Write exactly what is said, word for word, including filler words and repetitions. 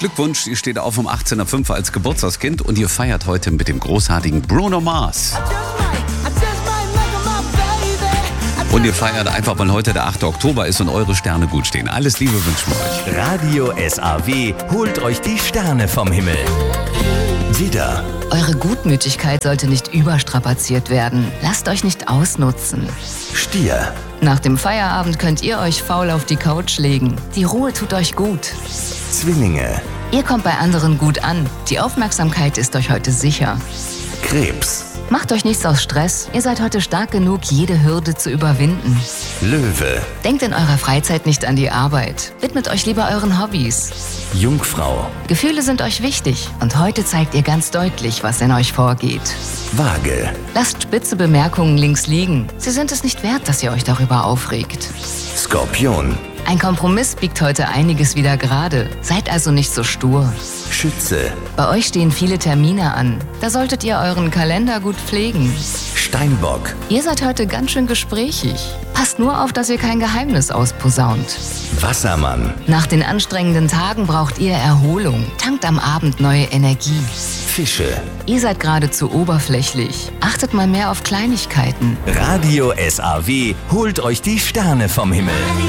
Glückwunsch, ihr steht auf um achtzehn Uhr fünf als Geburtstagskind und ihr feiert heute mit dem großartigen Bruno Mars. Und ihr feiert einfach, weil heute der achte Oktober ist und eure Sterne gut stehen. Alles Liebe wünschen wir euch. Radio S A W holt euch die Sterne vom Himmel. Widder, Eure Gutmütigkeit sollte nicht überstrapaziert werden. Lasst euch nicht ausnutzen. Stier, Nach dem Feierabend könnt ihr euch faul auf die Couch legen. Die Ruhe tut euch gut. Zwillinge, Ihr kommt bei anderen gut an. Die Aufmerksamkeit ist euch heute sicher. Krebs, Macht euch nichts aus Stress. Ihr seid heute stark genug, jede Hürde zu überwinden. Löwe, Denkt in eurer Freizeit nicht an die Arbeit. Widmet euch lieber euren Hobbys. Jungfrau, Gefühle sind euch wichtig und heute zeigt ihr ganz deutlich, was in euch vorgeht. Waage, Lasst spitze Bemerkungen links liegen. Sie sind es nicht wert, dass ihr euch darüber aufregt. Skorpion, Ein Kompromiss biegt heute einiges wieder gerade. Seid also nicht so stur. Schütze, Bei euch stehen viele Termine an. Da solltet ihr euren Kalender gut pflegen. Steinbock, Ihr seid heute ganz schön gesprächig. Passt nur auf, dass ihr kein Geheimnis ausposaunt. Wassermann, Nach den anstrengenden Tagen braucht ihr Erholung. Tankt am Abend neue Energie. Fische. Ihr seid geradezu oberflächlich. Achtet mal mehr auf Kleinigkeiten. Radio S A W holt euch die Sterne vom Himmel.